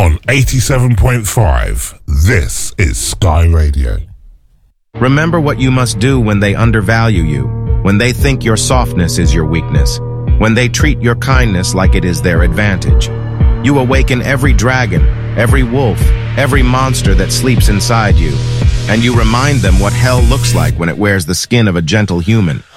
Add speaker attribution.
Speaker 1: On 87.5, this is Sky Radio.
Speaker 2: Remember what you must do when they undervalue you, when they think your softness is your weakness, when they treat your kindness like it is their advantage. You awaken every dragon, every wolf, every monster that sleeps inside you, and you remind them what hell looks like when it wears the skin of a gentle human.